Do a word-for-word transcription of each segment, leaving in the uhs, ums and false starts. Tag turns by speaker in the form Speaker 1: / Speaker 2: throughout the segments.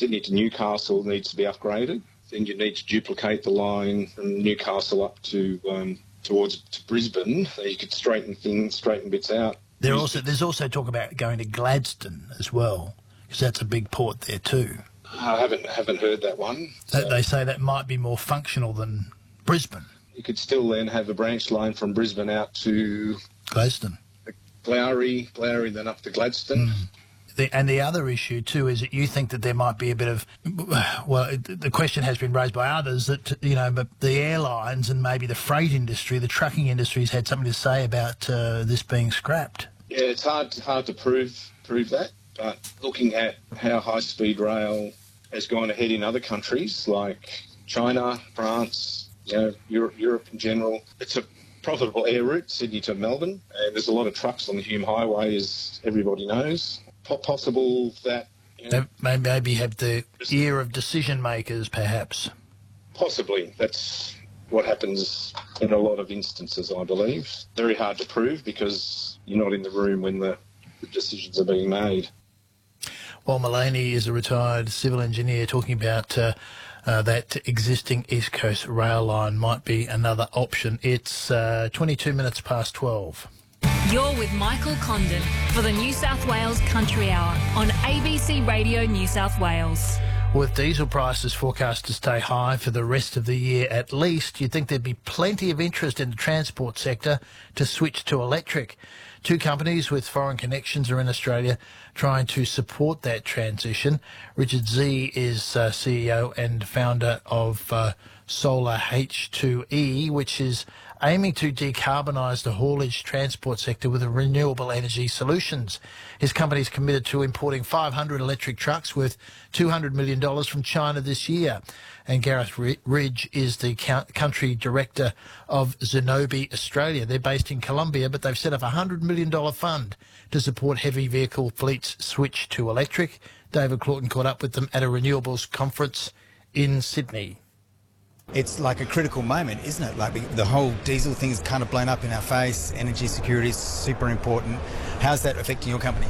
Speaker 1: Sydney to Newcastle needs to be upgraded. Then you need to duplicate the line from Newcastle up to um, towards to Brisbane. So you could straighten things, straighten bits out.
Speaker 2: There also there's also talk about going to Gladstone as well, because that's a big port there too.
Speaker 1: I haven't haven't heard that one.
Speaker 2: So they say that might be more functional than Brisbane.
Speaker 1: You could still then have a branch line from Brisbane out to
Speaker 2: Gladstone,
Speaker 1: Glowry, Glowry, then up to Gladstone.
Speaker 2: Mm. The, and the other issue too is that you think that there might be a bit of, well, it, the question has been raised by others that, you know, but the airlines and maybe the freight industry, the trucking industry has had something to say about uh, this being scrapped.
Speaker 1: Yeah, it's hard hard to prove prove that, but looking at how high-speed rail has gone ahead in other countries like China, France, you know, Europe, Europe in general, it's a profitable air route, Sydney to Melbourne, and there's a lot of trucks on the Hume Highway, as everybody knows. Possible that, you know,
Speaker 2: they maybe have the ear of decision makers, perhaps.
Speaker 1: Possibly. That's what happens in a lot of instances, I believe. Very hard to prove because you're not in the room when the, the decisions are being made.
Speaker 2: Well, Mullaney is a retired civil engineer talking about uh, uh, that existing East Coast rail line might be another option. It's uh, twenty-two minutes past twelve.
Speaker 3: You're with Michael Condon for the New South Wales Country Hour on A B C Radio New South Wales.
Speaker 2: With diesel prices forecast to stay high for the rest of the year at least, you'd think there'd be plenty of interest in the transport sector to switch to electric. Two companies with foreign connections are in Australia trying to support that transition. Richard Z is uh, C E O and founder of uh, Solar H two E, which is aiming to decarbonise the haulage transport sector with renewable energy solutions. His company is committed to importing five hundred electric trucks worth two hundred million dollars from China this year. And Gareth Ridge is the country director of Zenobi Australia. They're based in Colombia, but they've set up a one hundred million dollars fund to support heavy vehicle fleets switch to electric. David Claughton caught up with them at a renewables conference in Sydney.
Speaker 4: It's like a critical moment, isn't it? Like the whole diesel thing is kind of blown up in our face. Energy security is super important. How's that affecting your company?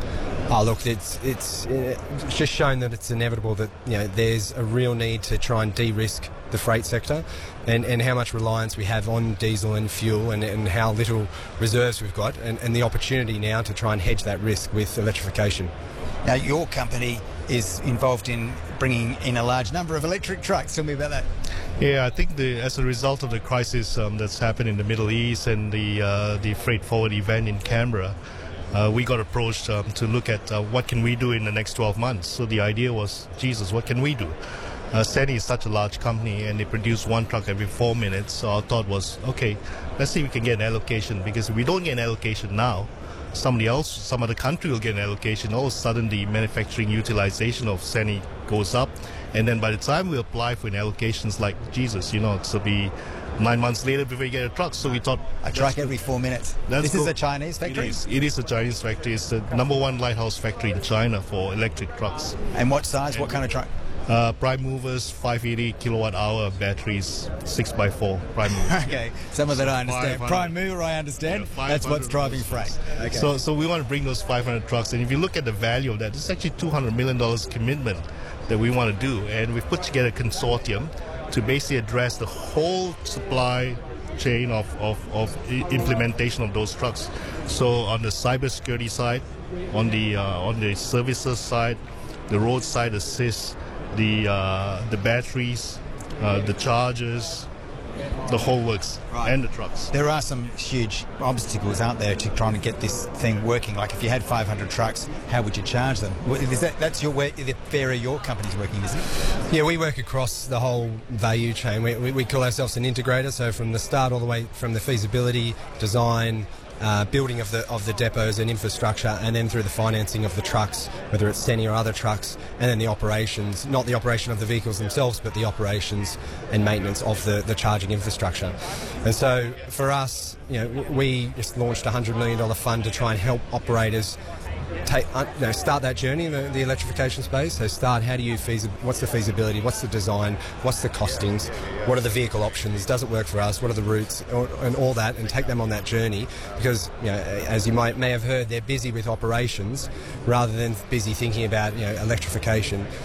Speaker 5: Oh, look, it's it's uh, just shown that it's inevitable that, you know, there's a real need to try and de-risk the freight sector and, and how much reliance we have on diesel and fuel and, and how little reserves we've got and, and the opportunity now to try and hedge that risk with electrification.
Speaker 4: Now, your company is involved in bringing in a large number of electric trucks. Tell me about that.
Speaker 6: Yeah, I think the, as a result of the crisis um, that's happened in the Middle East and the uh, the freight forward event in Canberra, uh, we got approached um, to look at uh, what can we do in the next twelve months. So the idea was, Jesus, what can we do? Uh, Sany is such a large company and they produce one truck every four minutes. So our thought was, okay, let's see if we can get an allocation, because if we don't get an allocation now, somebody else, some other country will get an allocation. All of a sudden, the manufacturing utilization of Sany goes up. And then by the time we apply for an allocations, like, Jesus, you know, it'll be nine months later before you get a truck. So we thought...
Speaker 4: A truck every four minutes. This
Speaker 6: go.
Speaker 4: is a Chinese factory?
Speaker 6: It is. It is a Chinese factory. It's the number one lighthouse factory in China for electric trucks.
Speaker 4: And what size? And what kind of truck?
Speaker 6: Uh, prime movers, five hundred eighty kilowatt hour batteries, six by four prime movers.
Speaker 4: Okay, some of that I understand. Prime mover, I understand. Yeah, that's what's driving freight. Okay.
Speaker 6: So, so we want to bring those five hundred trucks, and if you look at the value of that, it's actually two hundred million dollars commitment that we want to do, and we've put together a consortium to basically address the whole supply chain of, of, of implementation of those trucks. So on the cybersecurity side, on the uh, on the services side, the roadside assist, the uh, the batteries, uh, the chargers, the whole works, right. And the trucks.
Speaker 4: There are some huge obstacles out there to trying to get this thing working. Like if you had five hundred trucks, how would you charge them? Is that that's your way, the area your company's working, isn't it?
Speaker 5: Yeah, we work across the whole value chain. We, we, we call ourselves an integrator. So from the start all the way from the feasibility, design, Uh, building of the of the depots and infrastructure, and then through the financing of the trucks, whether it's Sany or other trucks, and then the operations, not the operation of the vehicles themselves, but the operations and maintenance of the, the charging infrastructure. And so for us, you know, we just launched a one hundred million dollars fund to try and help operators take, uh, you know, start that journey in the, the electrification space. So start, how do you feasi- what's the feasibility, what's the design, what's the costings, what are the vehicle options, does it work for us, what are the routes, and all that, and take them on that journey. Because, you know, as you might may have heard, they're busy with operations rather than busy thinking about, you know, electrification.